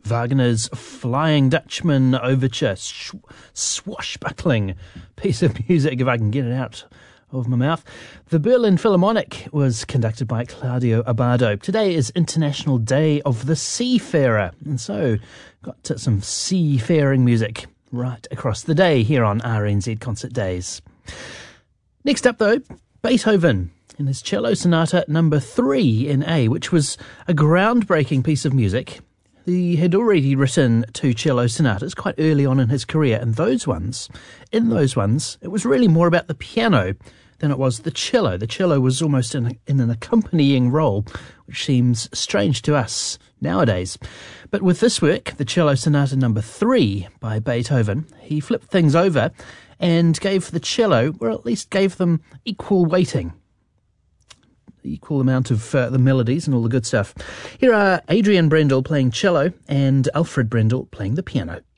Wagner's Flying Dutchman Overture, swashbuckling piece of music, if I can get it out of my mouth. The Berlin Philharmonic was conducted by Claudio Abbado. Today is International Day of the Seafarer, and so got some seafaring music right across the day here on RNZ Concert Days. Next up, though, Beethoven in his Cello Sonata No. 3 in A, which was a groundbreaking piece of music. He had already written 2 cello sonatas quite early on in his career, and in those ones, it was really more about the piano than it was the cello. The cello was almost in an accompanying role, which seems strange to us nowadays. But with this work, the Cello Sonata No. 3 by Beethoven, he flipped things over and gave the cello, or at least gave them equal weighting. Equal amount of the melodies and all the good stuff. Here are Adrian Brendel playing cello and Alfred Brendel playing the piano.